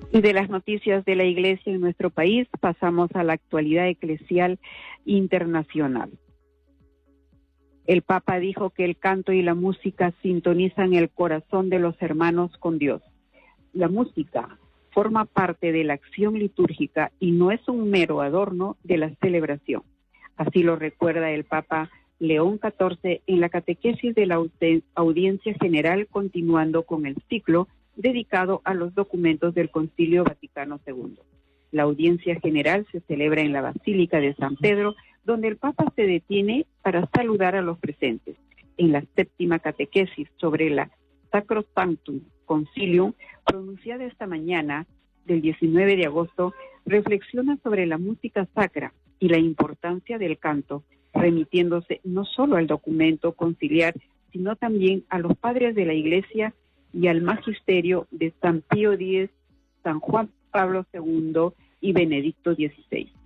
Y de las noticias de la Iglesia en nuestro país, pasamos a la actualidad eclesial internacional. El Papa dijo que el canto y la música sintonizan el corazón de los hermanos con Dios. La música forma parte de la acción litúrgica y no es un mero adorno de la celebración. Así lo recuerda el Papa León XIV en la catequesis de la Audiencia General, continuando con el ciclo dedicado a los documentos del Concilio Vaticano II. La Audiencia General se celebra en la Basílica de San Pedro, donde el Papa se detiene para saludar a los presentes. En la séptima catequesis sobre la Sacrosanctum Concilium, pronunciada esta mañana del 19 de agosto, reflexiona sobre la música sacra y la importancia del canto, remitiéndose no solo al documento conciliar, sino también a los padres de la Iglesia y al magisterio de San Pío X, San Juan Pablo II y Benedicto XVI.